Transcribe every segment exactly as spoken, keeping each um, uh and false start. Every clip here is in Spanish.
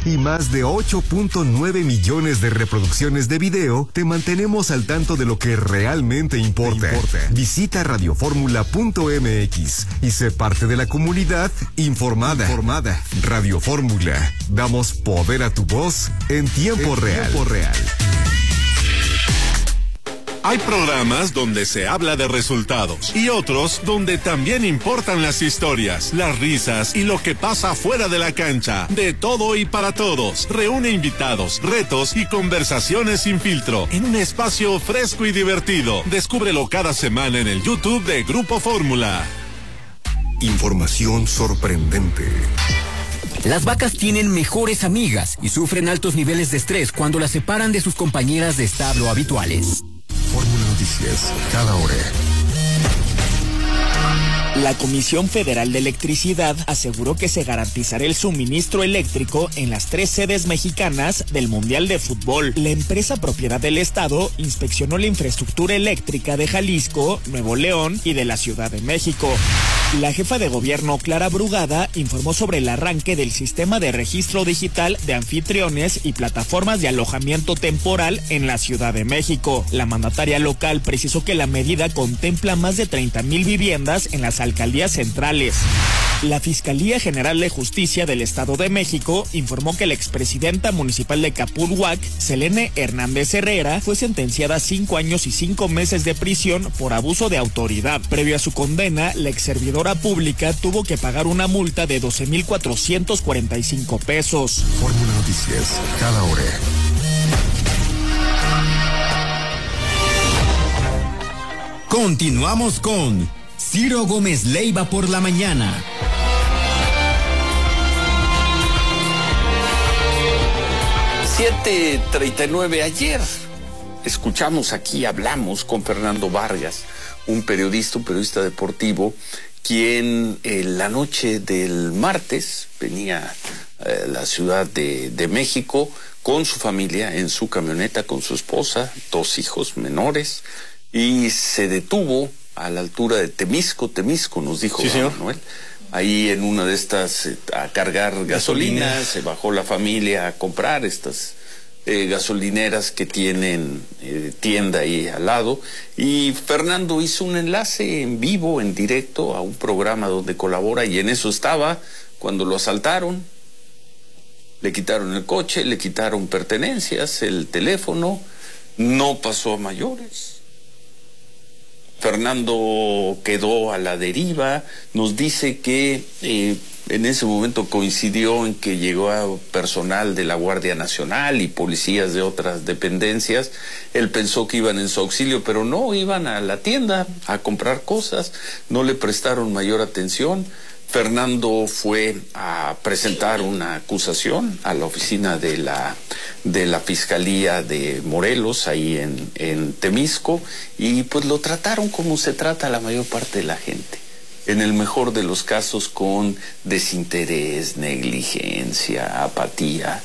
y más de ocho punto nueve millones de reproducciones de video, te mantenemos al tanto de lo que realmente importa. importa. Visita radioformula punto m x y sé parte de la comunidad informada. informada. Radio Fórmula. Damos poder a tu voz en tiempo en real. Tiempo real. Hay programas donde se habla de resultados y otros donde también importan las historias, las risas y lo que pasa fuera de la cancha. De todo y para todos. Reúne invitados, retos y conversaciones sin filtro en un espacio fresco y divertido. Descúbrelo cada semana en el YouTube de Grupo Fórmula. Información sorprendente. Las vacas tienen mejores amigas y sufren altos niveles de estrés cuando las separan de sus compañeras de establo habituales. Fórmula Noticias, cada hora. La Comisión Federal de Electricidad aseguró que se garantizará el suministro eléctrico en las tres sedes mexicanas del Mundial de Fútbol. La empresa propiedad del Estado inspeccionó la infraestructura eléctrica de Jalisco, Nuevo León y de la Ciudad de México. La jefa de gobierno, Clara Brugada, informó sobre el arranque del sistema de registro digital de anfitriones y plataformas de alojamiento temporal en la Ciudad de México. La mandataria local precisó que la medida contempla más de treinta mil viviendas en las alcaldías centrales. La Fiscalía General de Justicia del Estado de México informó que la expresidenta municipal de Capulhuac, Selene Hernández Herrera, fue sentenciada a cinco años y cinco meses de prisión por abuso de autoridad. Previo a su condena, la exservidora pública tuvo que pagar una multa de doce mil cuatrocientos cuarenta y cinco pesos. Fórmula Noticias, cada hora. Continuamos con Ciro Gómez Leiva por la mañana. siete treinta y nueve. Ayer escuchamos aquí, hablamos con Fernando Vargas, un periodista, un periodista deportivo, quien eh, la noche del martes venía a la Ciudad de, de México con su familia en su camioneta, con su esposa, dos hijos menores, y se detuvo a la altura de Temisco. Temisco nos dijo, sí, señor Manuel, ahí en una de estas eh, a cargar gasolina. gasolina, se bajó la familia a comprar estas eh, gasolineras que tienen eh, tienda ahí al lado, y Fernando hizo un enlace en vivo, en directo, a un programa donde colabora, y en eso estaba cuando lo asaltaron. Le quitaron el coche, le quitaron pertenencias, el teléfono, no pasó a mayores. Fernando quedó a la deriva, nos dice que eh, en ese momento coincidió en que llegó a personal de la Guardia Nacional y policías de otras dependencias. Él pensó que iban en su auxilio, pero no, iban a la tienda a comprar cosas, no le prestaron mayor atención. Fernando fue a presentar una acusación a la oficina de la de la Fiscalía de Morelos, ahí en, en Temisco, y pues lo trataron como se trata a la mayor parte de la gente. En el mejor de los casos con desinterés, negligencia, apatía.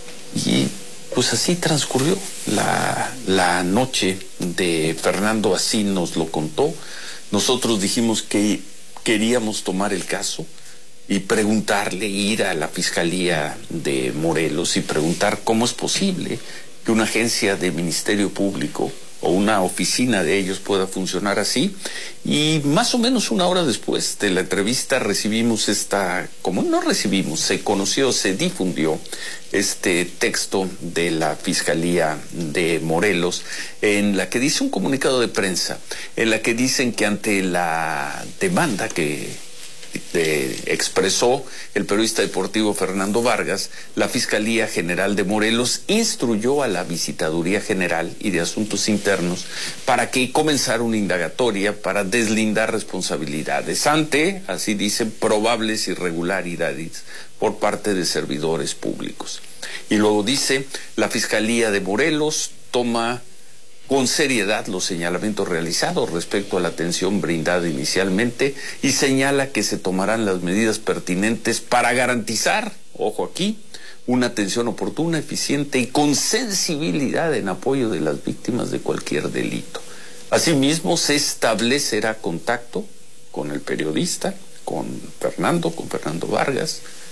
Y pues así transcurrió la, la noche de Fernando, así nos lo contó. Nosotros dijimos que queríamos tomar el caso y preguntarle, ir a la Fiscalía de Morelos y preguntar cómo es posible que una agencia de Ministerio Público o una oficina de ellos pueda funcionar así. Y más o menos una hora después de la entrevista recibimos esta, como no recibimos, se conoció, se difundió este texto de la Fiscalía de Morelos, en la que dice un comunicado de prensa, en la que dicen que ante la demanda que Eh, expresó el periodista deportivo Fernando Vargas, la Fiscalía General de Morelos instruyó a la Visitaduría General y de Asuntos Internos para que comenzara una indagatoria para deslindar responsabilidades ante, así dicen, probables irregularidades por parte de servidores públicos. Y luego dice, la Fiscalía de Morelos toma con seriedad los señalamientos realizados respecto a la atención brindada inicialmente y señala que se tomarán las medidas pertinentes para garantizar, ojo aquí, una atención oportuna, eficiente y con sensibilidad en apoyo de las víctimas de cualquier delito. Asimismo, se establecerá contacto con el periodista, con Fernando, con Fernando Vargas,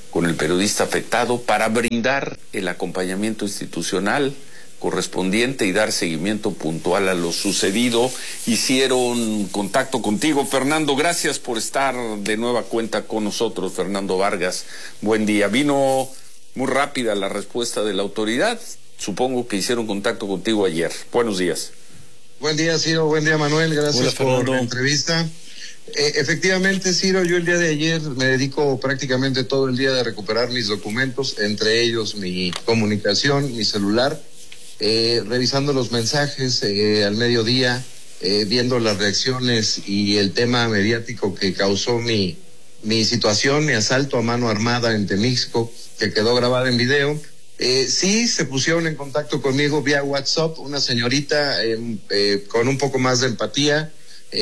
con el periodista afectado para brindar el acompañamiento institucional correspondiente y dar seguimiento puntual a lo sucedido. Hicieron contacto contigo, Fernando. Gracias por estar de nueva cuenta con nosotros, Fernando Vargas. Buen día. Vino muy rápida la respuesta de la autoridad. Supongo que hicieron contacto contigo ayer. Buenos días. Buen día, Ciro. Buen día, Manuel. Gracias por la entrevista. Eh, efectivamente, Ciro, yo el día de ayer me dedico prácticamente todo el día de recuperar mis documentos, entre ellos mi comunicación, mi celular. Eh, revisando los mensajes eh, al mediodía, eh, viendo las reacciones y el tema mediático que causó mi, mi situación, mi asalto a mano armada en Temixco, que quedó grabado en video. Eh, sí, se pusieron en contacto conmigo vía WhatsApp, una señorita eh, eh, con un poco más de empatía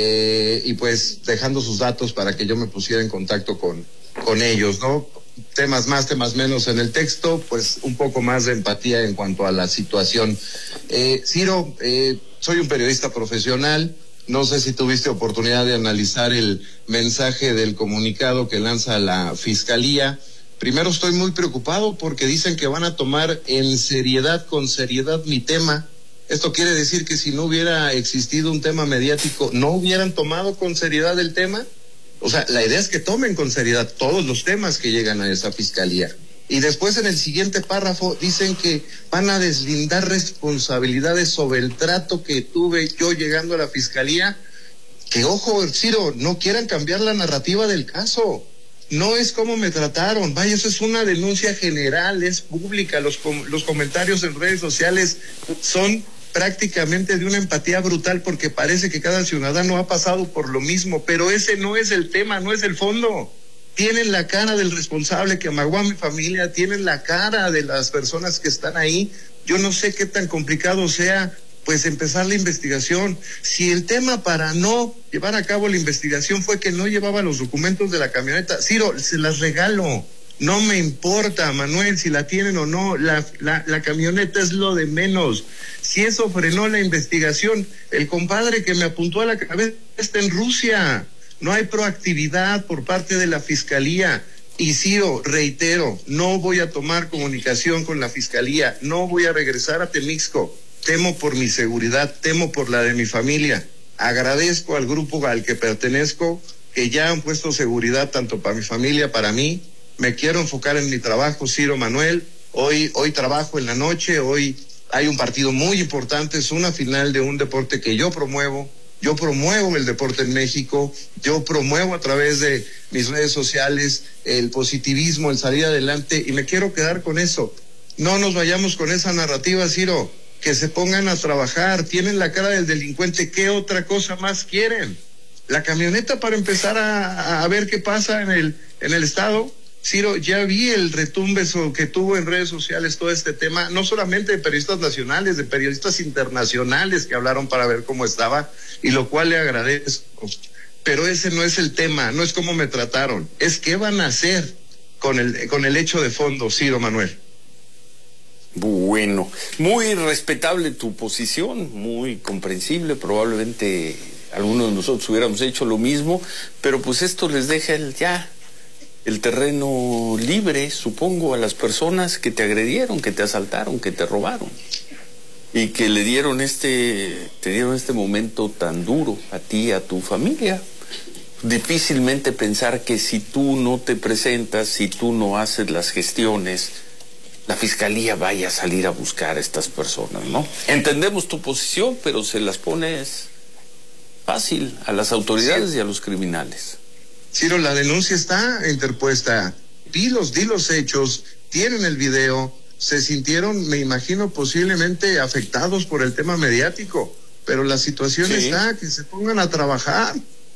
eh, y pues dejando sus datos para que yo me pusiera en contacto con, con ellos, ¿no? Temas más, temas menos en el texto, pues un poco más de empatía en cuanto a la situación. Eh, Ciro, eh, soy un periodista profesional, no sé si tuviste oportunidad de analizar el mensaje del comunicado que lanza la Fiscalía. Primero, estoy muy preocupado porque dicen que van a tomar en seriedad, con seriedad mi tema. Esto quiere decir que si no hubiera existido un tema mediático, ¿no hubieran tomado con seriedad el tema? O sea, la idea es que tomen con seriedad todos los temas que llegan a esa fiscalía. Y después en el siguiente párrafo dicen que van a deslindar responsabilidades sobre el trato que tuve yo llegando a la fiscalía. Que ojo, Ciro, no quieran cambiar la narrativa del caso. No es cómo me trataron. Vaya, eso es una denuncia general, es pública. Los, com- los comentarios en redes sociales son prácticamente de una empatía brutal porque parece que cada ciudadano ha pasado por lo mismo, pero ese no es el tema, no es el fondo. Tienen la cara del responsable que amagó a mi familia, tienen la cara de las personas que están ahí. Yo no sé qué tan complicado sea pues empezar la investigación. Si el tema para no llevar a cabo la investigación fue que no llevaba los documentos de la camioneta, Ciro, se las regalo. No me importa, Manuel, si la tienen o no, la, la, la camioneta es lo de menos. Si eso frenó la investigación, el compadre que me apuntó a la cabeza está en Rusia. No hay proactividad por parte de la Fiscalía. Y Ciro, reitero, no voy a tomar comunicación con la Fiscalía, no voy a regresar a Temixco. Temo por mi seguridad, temo por la de mi familia. Agradezco al grupo al que pertenezco que ya han puesto seguridad tanto para mi familia, para mí. Me quiero enfocar en mi trabajo, Ciro, Manuel. Hoy, hoy trabajo en la noche, hoy hay un partido muy importante, es una final de un deporte que yo promuevo. Yo promuevo el deporte en México, yo promuevo a través de mis redes sociales el positivismo, el salir adelante, y me quiero quedar con eso. No nos vayamos con esa narrativa, Ciro, que se pongan a trabajar, tienen la cara del delincuente, ¿qué otra cosa más quieren? La camioneta para empezar a, a ver qué pasa en el, en el estado. Ciro, ya vi el retumbe que tuvo en redes sociales todo este tema, no solamente de periodistas nacionales, de periodistas internacionales que hablaron para ver cómo estaba, y lo cual le agradezco. Pero ese no es el tema, no es cómo me trataron, es qué van a hacer con el, con el hecho de fondo, Ciro, Manuel. Bueno, muy respetable tu posición, muy comprensible, probablemente algunos de nosotros hubiéramos hecho lo mismo, pero pues esto les deja el ya... el terreno libre, supongo, a las personas que te agredieron, que te asaltaron, que te robaron y que le dieron este, te dieron este momento tan duro a ti, a tu familia. Difícilmente pensar que si tú no te presentas, si tú no haces las gestiones, la Fiscalía vaya a salir a buscar a estas personas, ¿no? Entendemos tu posición, pero se las pones fácil a las autoridades y a los criminales. Ciro, la denuncia está interpuesta. Di los, di los hechos, tienen el video, se sintieron, me imagino, posiblemente afectados por el tema mediático, pero la situación sí está, que se pongan a trabajar.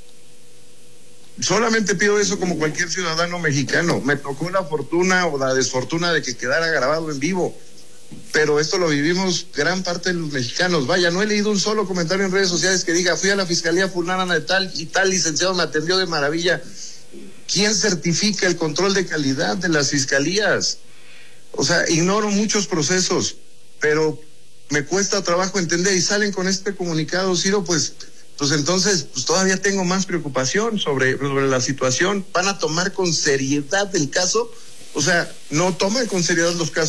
Solamente pido eso como cualquier ciudadano mexicano. Me tocó la fortuna o la desfortuna de que quedara grabado en vivo, pero esto lo vivimos gran parte de los mexicanos. Vaya, no he leído un solo comentario en redes sociales que diga, fui a la Fiscalía fulana de tal y tal licenciado me atendió de maravilla. ¿Quién certifica el control de calidad de las fiscalías? O sea, ignoro muchos procesos, pero me cuesta trabajo entender, y salen con este comunicado, Ciro, pues, pues entonces pues todavía tengo más preocupación sobre, sobre la situación. ¿Van a tomar con seriedad el caso O sea, no toma en consideración los casos